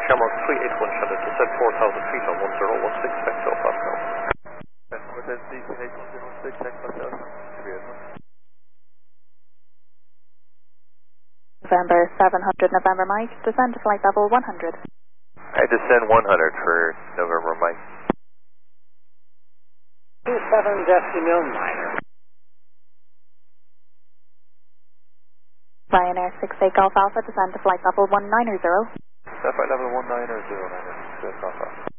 Shamrock 381 Shutter, descend 4,000 feet on 1016, Hector Pascal. Within DCH 1016, Hector Pascal. November 700, November Mike, descend to flight level 100. I descend 100 for November Mike. 27 decimal minor. Ryanair 68 Golf Alpha, descend to flight level 190. Flight level 190, Golf Alpha.